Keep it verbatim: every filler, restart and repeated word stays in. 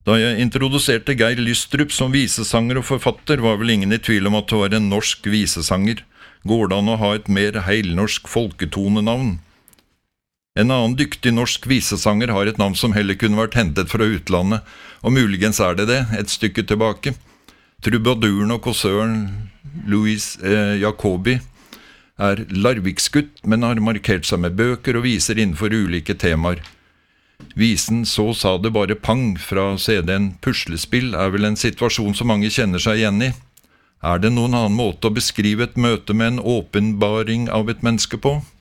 Da jeg introduserte Geir Lystrup som visesanger og forfatter, var vel ingen i tvil om at det var en norsk visesanger. Går det an å ha et mer heilnorsk folketonenavn? En annen dyktig norsk visesanger har et navn som heller kunne vært hentet fra utlandet, og muligens er det det, et stykke tilbake. Trubaduren og kåsøren Louis eh, Jacobi er larviksgutt, men har markert seg med bøker og viser innenfor ulike temaer. Visen Så sa det bare pang fra C D-en Puslespill er vel en situasjon som mange kjenner seg igjen i. Er det noen annen måte å beskrive et møte med en åpenbaring av et menneske på?